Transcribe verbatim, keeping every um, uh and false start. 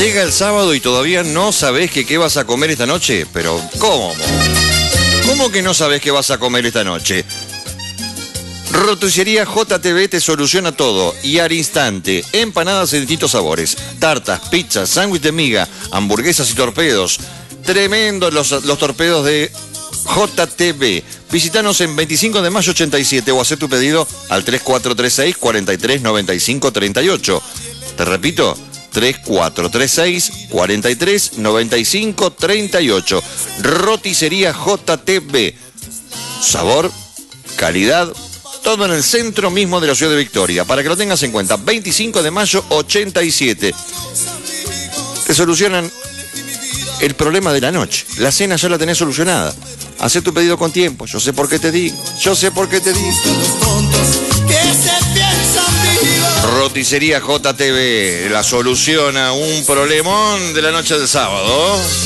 Llega el sábado y todavía no sabés que qué vas a comer esta noche. Pero, ¿cómo? ¿Cómo que no sabés qué vas a comer esta noche? Roticería J T B te soluciona todo y al instante. Empanadas de distintos sabores, tartas, pizzas, sándwich de miga, hamburguesas y torpedos. Tremendos los, los torpedos de J T B. Visítanos en veinticinco de mayo ochenta y siete o hacer tu pedido al tres cuatro tres seis, cuatro tres nueve cinco tres ocho. Te repito, tres cuatro tres seis, cuatro tres nueve cinco tres ocho. Roticería J T B. Sabor, calidad, todo en el centro mismo de la ciudad de Victoria. Para que lo tengas en cuenta, veinticinco de mayo ochenta y siete. Te solucionan el problema de la noche. La cena ya la tenés solucionada. Hacé tu pedido con tiempo. Yo sé por qué te digo. Yo sé por qué te digo. Roticería J T B. La soluciona un problemón de la noche del sábado.